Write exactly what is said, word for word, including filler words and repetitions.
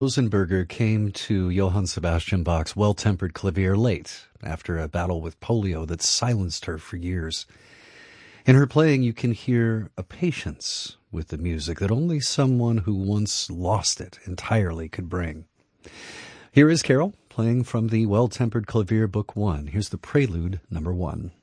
Rosenberger came to Johann Sebastian Bach's Well-Tempered Clavier late, after a battle with polio that silenced her for years. In her playing, you can hear a patience with the music that only someone who once lost it entirely could bring. Here is Carol, playing from the Well-Tempered Clavier Book One. Here's the Prelude, number one.